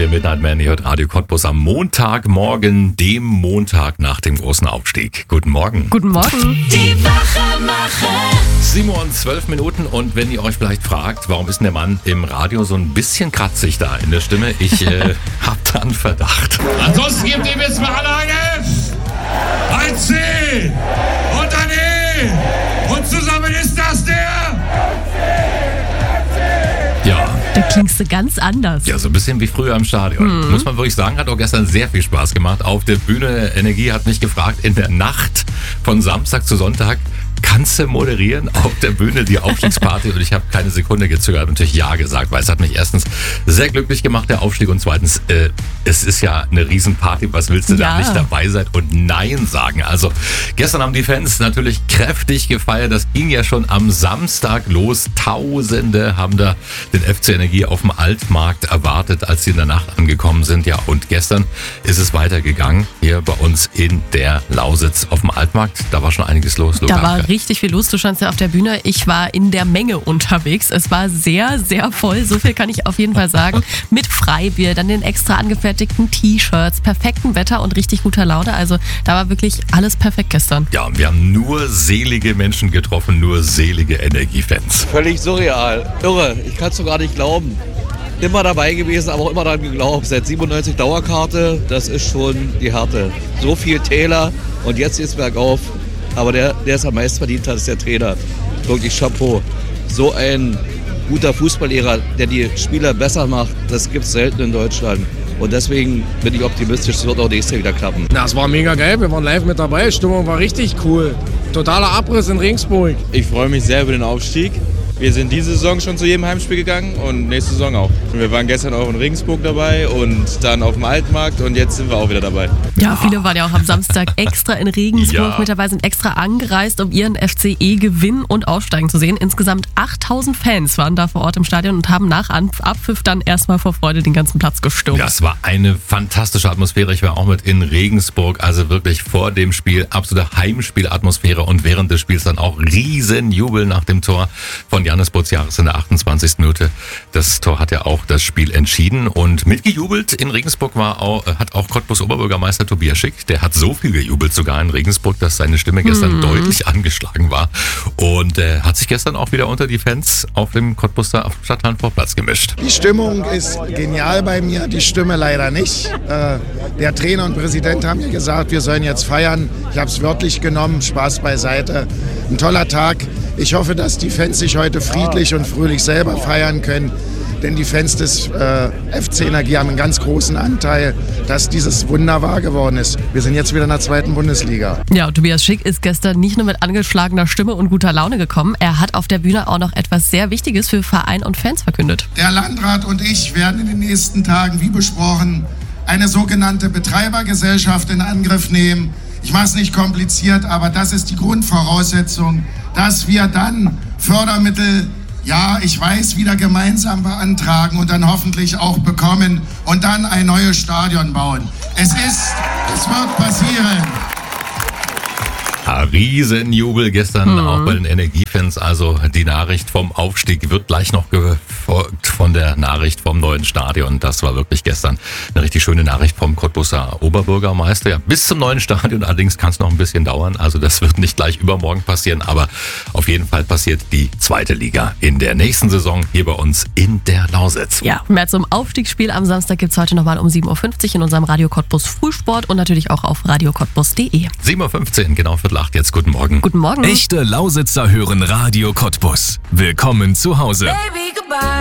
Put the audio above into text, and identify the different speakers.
Speaker 1: der Midnight Man. Ihr hört Radio Cottbus am Montagmorgen, dem Montag nach dem großen Aufstieg. Guten Morgen.
Speaker 2: Guten Morgen.
Speaker 3: Die Wachemacher.
Speaker 1: 7:12 und wenn ihr euch vielleicht fragt, warum ist denn der Mann im Radio so ein bisschen kratzig da in der Stimme? Ich hab da einen Verdacht.
Speaker 4: Ansonsten gibt ihm jetzt mal alle ein C und ein E und zusammen ist das der...
Speaker 1: Ja.
Speaker 2: Da klingst du ganz anders.
Speaker 1: Ja, so ein bisschen wie früher im Stadion. Muss man wirklich sagen, hat auch gestern sehr viel Spaß gemacht. Auf der Bühne, Energie hat mich gefragt, in der Nacht von Samstag zu Sonntag, kannst du moderieren auf der Bühne die Aufstiegsparty? Und ich habe keine Sekunde gezögert und natürlich ja gesagt, weil es hat mich erstens sehr glücklich gemacht, der Aufstieg, und zweitens, es ist ja eine Riesenparty, was willst du da nicht dabei sein und Nein sagen? Also gestern haben die Fans natürlich kräftig gefeiert, das ging ja schon am Samstag los. Tausende haben da den FC Energie auf dem Altmarkt erwartet, als sie in der Nacht angekommen sind. Ja, und gestern ist es weitergegangen, hier bei uns in der Lausitz auf dem Altmarkt. Da war schon einiges los.
Speaker 2: Da war richtig viel los. Du standst ja auf der Bühne. Ich war in der Menge unterwegs. Es war sehr, sehr voll. So viel kann ich auf jeden Fall sagen. Mit Freibier, dann den extra angefertigten T-Shirts, perfektem Wetter und richtig guter Laune. Also da war wirklich alles perfekt gestern.
Speaker 1: Ja, und wir haben nur selige Menschen getroffen, nur selige Energiefans.
Speaker 5: Völlig surreal. Irre. Ich kann es so gar nicht glauben. Immer dabei gewesen, aber auch immer daran geglaubt. Seit 97 Dauerkarte, das ist schon die Härte. So viel Täler und jetzt geht's bergauf. Aber der es am meisten verdient hat, ist der Trainer. Wirklich Chapeau. So ein guter Fußballlehrer, der die Spieler besser macht, das gibt es selten in Deutschland. Und deswegen bin ich optimistisch, es wird auch nächstes Jahr wieder klappen.
Speaker 6: Na, es war mega geil, wir waren live mit dabei, Stimmung war richtig cool. Totaler Abriss in Regensburg.
Speaker 7: Ich freue mich sehr über den Aufstieg. Wir sind diese Saison schon zu jedem Heimspiel gegangen und nächste Saison auch. Wir waren gestern auch in Regensburg dabei und dann auf dem Altmarkt und jetzt sind wir auch wieder dabei.
Speaker 2: Ja, viele waren ja auch am Samstag extra in Regensburg mit dabei, sind extra angereist, um ihren FCE gewinnen und aufsteigen zu sehen. Insgesamt 8000 Fans waren da vor Ort im Stadion und haben nach Abpfiff dann erstmal vor Freude den ganzen Platz gestürmt.
Speaker 1: Das war eine fantastische Atmosphäre. Ich war auch mit in Regensburg, also wirklich vor dem Spiel absolute Heimspielatmosphäre und während des Spiels dann auch Riesenjubel nach dem Tor von Janis Butziaris in der 28. Minute. Das Tor hat ja auch das Spiel entschieden und mitgejubelt in Regensburg hat auch Cottbus Oberbürgermeister Tobias Schick. Der hat so viel gejubelt sogar in Regensburg, dass seine Stimme gestern deutlich angeschlagen war und hat sich gestern auch wieder unter die Fans auf dem Cottbuser Stadthallenvorplatz gemischt.
Speaker 8: Die Stimmung ist genial bei mir, die Stimme leider nicht. Der Trainer und Präsident haben mir gesagt, wir sollen jetzt feiern. Ich habe es wörtlich genommen, Spaß beiseite. Ein toller Tag. Ich hoffe, dass die Fans sich heute friedlich und fröhlich selber feiern können, denn die Fans des FC Energie haben einen ganz großen Anteil, dass dieses Wunder wahr geworden ist. Wir sind jetzt wieder in der 2. Bundesliga.
Speaker 2: Ja, und Tobias Schick ist gestern nicht nur mit angeschlagener Stimme und guter Laune gekommen, er hat auf der Bühne auch noch etwas sehr Wichtiges für Verein und Fans verkündet.
Speaker 8: Der Landrat und ich werden in den nächsten Tagen, wie besprochen, eine sogenannte Betreibergesellschaft in Angriff nehmen. Ich mache es nicht kompliziert, aber das ist die Grundvoraussetzung, dass wir dann Fördermittel, ja, ich weiß, wieder gemeinsam beantragen und dann hoffentlich auch bekommen und dann ein neues Stadion bauen. Es wird passieren.
Speaker 1: Riesenjubel gestern auch bei den Energiefans. Also die Nachricht vom Aufstieg wird gleich noch gefolgt von der Nachricht vom neuen Stadion. Das war wirklich gestern eine richtig schöne Nachricht vom Cottbuser Oberbürgermeister. Ja, bis zum neuen Stadion allerdings kann es noch ein bisschen dauern. Also das wird nicht gleich übermorgen passieren, aber auf jeden Fall passiert die 2. Liga in der nächsten Saison hier bei uns in der Lausitz.
Speaker 2: Ja, mehr zum Aufstiegsspiel am Samstag gibt es heute nochmal um 7:50 Uhr in unserem Radio Cottbus Frühsport und natürlich auch auf radiocottbus.de.
Speaker 1: 7:15 Uhr, genau 7:45 jetzt. Guten Morgen.
Speaker 2: Guten Morgen.
Speaker 9: Echte Lausitzer hören Radio Cottbus. Willkommen zu Hause.
Speaker 3: Baby, goodbye.